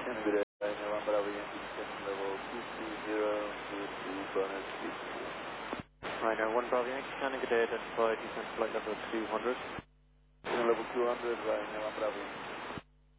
And good day, Ryanair 1 Bravo Yankee, descending level 220 to bonus 2. Ryanair 1 Bravo Yankee, scanning good day, identified, descent flight level 200. Level 200, Ryanair 1 Bravo Yankee.